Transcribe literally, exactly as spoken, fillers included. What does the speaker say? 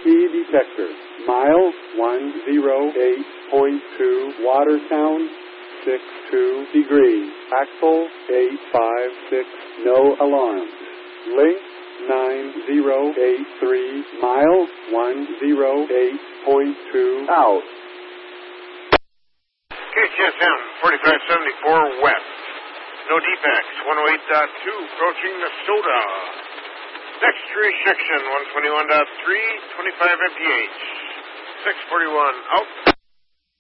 key detector. Mile one oh eight point two, water sound six two degrees. Axle eight five six, no alarms. Link nine oh eight three, mile one oh eight point two out. K C S M forty-five seventy-four west. No D PAX one oh eight point two approaching Minnesota. Next restriction one twenty-one point three, twenty-five M P H. six forty-one out.